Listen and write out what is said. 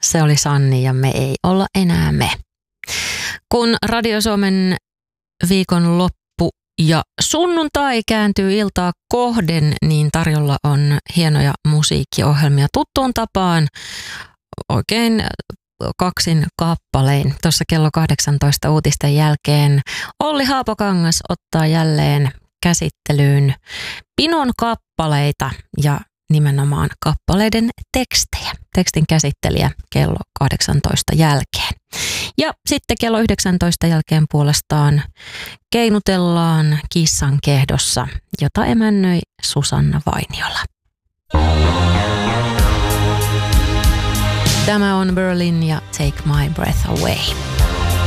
Se oli Sanni ja me ei olla enää me. Kun Radio Suomen viikonloppu ja sunnuntai kääntyy iltaa kohden, niin tarjolla on hienoja musiikkiohjelmia tuttuun tapaan. Oikein kaksin kappalein. Tuossa kello 18 uutisten jälkeen Olli Haapakangas ottaa jälleen käsittelyyn pinon kappaleita ja nimenomaan kappaleiden tekstejä. Tekstin käsittelijä kello 18 jälkeen. Ja sitten kello 19 jälkeen puolestaan keinutellaan Kissan kehdossa, jota emännöi Susanna Vainiola. Tämä on Berlin ja Take My Breath Away.